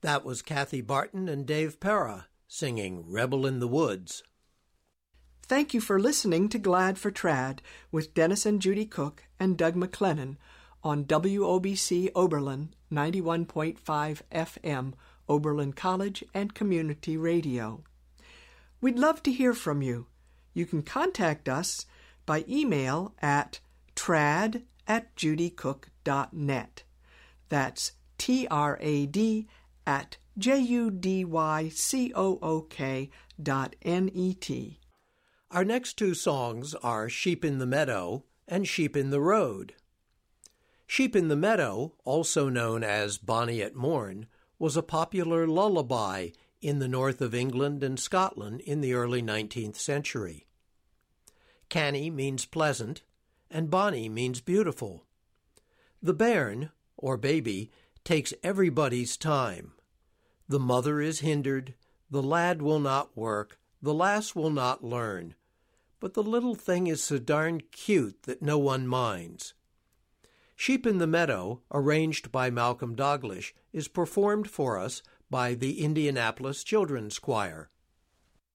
That was Kathy Barton and Dave Pera singing Rebel in the Woods. Thank you for listening to Glad for Trad with Dennis and Judy Cook and Doug McLennan on WOBC Oberlin 91.5 FM, Oberlin College and Community Radio. We'd love to hear from you. You can contact us by email at trad@judycook.net. That's trad@judycook.net. Our next two songs are Sheep in the Meadow and Sheep in the Road. Sheep in the Meadow, also known as Bonnie at Morn, was a popular lullaby in the north of England and Scotland in the early 19th century. Canny means pleasant, and Bonnie means beautiful. The bairn, or baby, takes everybody's time. The mother is hindered, the lad will not work, the lass will not learn, but the little thing is so darn cute that no one minds. Sheep in the Meadow, arranged by Malcolm Dalglish, is performed for us by the Indianapolis Children's Choir.